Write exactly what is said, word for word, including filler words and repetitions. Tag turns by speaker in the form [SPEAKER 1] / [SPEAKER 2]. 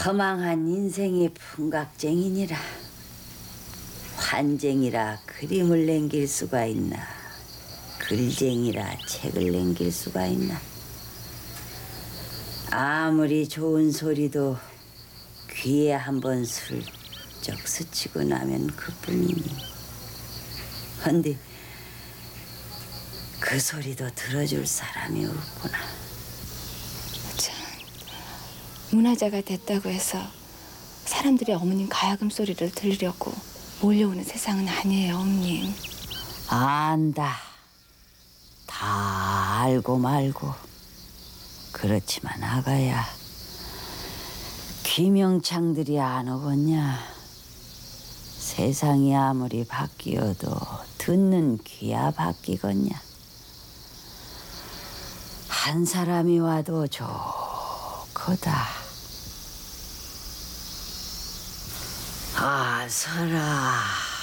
[SPEAKER 1] 허망한 인생이 풍각쟁이니라. 환쟁이라 그림을 남길 수가 있나, 글쟁이라 책을 남길 수가 있나. 아무리 좋은 소리도 귀에 한번 슬쩍 스치고 나면 그뿐이니. 헌데 그 소리도 들어줄 사람이 없구나.
[SPEAKER 2] 참, 문화자가 됐다고 해서 사람들이 어머님 가야금 소리를 들으려고 몰려오는 세상은 아니에요, 어머님.
[SPEAKER 1] 안다. 다 알고 말고. 그렇지만 아가야, 귀명창들이 안 오겠냐. 세상이 아무리 바뀌어도 듣는 귀야 바뀌겠냐. 한 사람이 와도 좋거다. 아서라.